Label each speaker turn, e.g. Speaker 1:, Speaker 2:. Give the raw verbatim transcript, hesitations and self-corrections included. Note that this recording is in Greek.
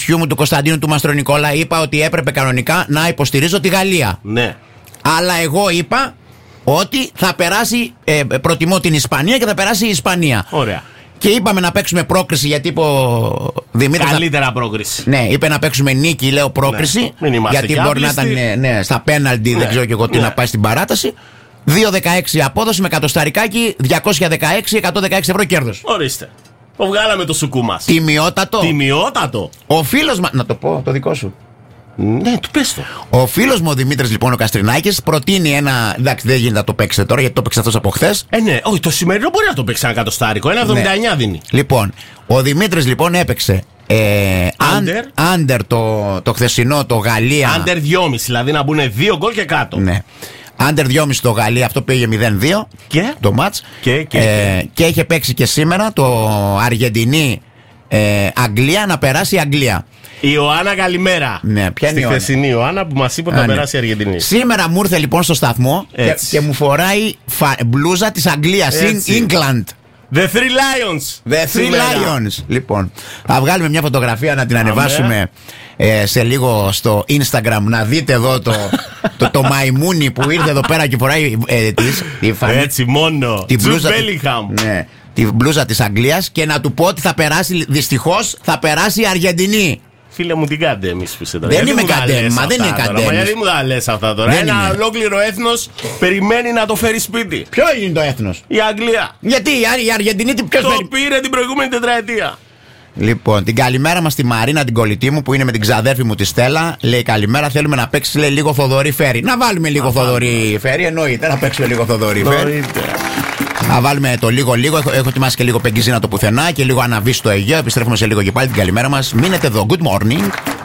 Speaker 1: κοριτσιού μου, του Κωνσταντίνου του Μαστρονικόλα, είπα ότι έπρεπε κανονικά να υποστηρίζω τη Γαλλία.
Speaker 2: Ναι.
Speaker 1: Αλλά εγώ είπα ότι θα περάσει, ε, προτιμώ την Ισπανία και θα περάσει η Ισπανία.
Speaker 2: Ωραία.
Speaker 1: Και είπαμε να παίξουμε πρόκριση, γιατί είπε ο Δημήτρης.
Speaker 2: Καλύτερα να... πρόκριση.
Speaker 1: Ναι, είπε να παίξουμε νίκη, λέω πρόκριση.
Speaker 2: Ναι.
Speaker 1: Γιατί μπορεί να ήταν ναι, ναι, στα πέναλτι, ναι. δεν ξέρω και εγώ τι ναι. να πάει στην παράταση. δύο δεκαέξι απόδοση με κατοσταρικάκι, διακόσια δεκαέξι, εκατόν δεκαέξι ευρώ κέρδος.
Speaker 2: Ορίστε. Το βγάλαμε το σουκού μας.
Speaker 1: Τιμιότατο.
Speaker 2: Τιμιότατο.
Speaker 1: Ο φίλος μας. Να το πω, το δικό σου.
Speaker 2: Ναι, του πες το.
Speaker 1: Ο φίλος μου ο Δημήτρης λοιπόν ο Καστρινάκης προτείνει ένα. Εντάξει, δεν γίνεται να το παίξετε τώρα γιατί το παίξει αυτός από χθες.
Speaker 2: Ε, ναι, όχι, το σημερινό μπορεί να το παίξει ένα κατοστάρικο. ένα εβδομήντα εννιά ναι. δίνει.
Speaker 1: Λοιπόν, ο Δημήτρης λοιπόν έπαιξε. Ε,
Speaker 2: Under.
Speaker 1: Under το, το χθεσινό, το Γαλλία.
Speaker 2: Under δυόμισι, δηλαδή να μπουν δύο γκολ και κάτω.
Speaker 1: Ναι. Under δυόμισι το Γαλλία, αυτό πήγε μηδέν δύο
Speaker 2: και
Speaker 1: το μάτς.
Speaker 2: Και, και,
Speaker 1: ε,
Speaker 2: και.
Speaker 1: και είχε παίξει και σήμερα το Αργεντινή ε, Αγγλία να περάσει η Αγγλία.
Speaker 2: Η Ιωάννα, καλημέρα.
Speaker 1: Ναι, ποια είναι
Speaker 2: η χθεσινή Ιωάννα που μας είπε ότι θα ναι. περάσει η Αργεντινή.
Speaker 1: Σήμερα μου ήρθε λοιπόν στο σταθμό και, και μου φοράει φα, μπλούζα της Αγγλίας. England.
Speaker 2: The Three Lions.
Speaker 1: The Three Lions. Λοιπόν, θα βγάλουμε μια φωτογραφία να την ανεβάσουμε ε, σε λίγο στο Instagram. Να δείτε εδώ το, το, το μαϊμούνι που ήρθε εδώ πέρα και φοράει ε, της, τη φανή,
Speaker 2: έτσι μόνο.
Speaker 1: Την μπλούζα,
Speaker 2: ναι,
Speaker 1: τη μπλούζα της Αγγλίας και να του πω ότι θα περάσει, δυστυχώς θα περάσει η Αργεντινή.
Speaker 2: Φίλε μου, την κάντε εμείς που είσαι τώρα.
Speaker 1: Δεν είμαι καντέμ, μα δεν είναι καντέμ.
Speaker 2: Γιατί μου τα λες αυτά τώρα.
Speaker 1: Δεν
Speaker 2: Ένα
Speaker 1: είμαι.
Speaker 2: ολόκληρο έθνος περιμένει να το φέρει σπίτι.
Speaker 1: Ποιο είναι το έθνος?
Speaker 2: Η Αγγλία.
Speaker 1: Γιατί η Αργεντινή τι ποιος
Speaker 2: το
Speaker 1: φέρει...
Speaker 2: πήρε την προηγούμενη τετραετία.
Speaker 1: Λοιπόν, την καλημέρα μας στη Μαρίνα, την κολλητή μου που είναι με την ξαδέρφη μου τη Στέλλα. Λέει καλημέρα, θέλουμε να παίξει, λέει, λίγο Θοδωρή Φέρι. Να βάλουμε λίγο Θοδωρή Φέρι, εννοείται, να παίξουμε λίγο Θοδωρή Φέρι. Να βάλουμε το λίγο λίγο. Έχω, έχω ετοιμάσει και λίγο Πεγκιζίνα το πουθενά και λίγο Αναβί στο Αιγαίο. Επιστρέφουμε σε λίγο και πάλι την καλημέρα μας. Μείνετε εδώ. Good morning.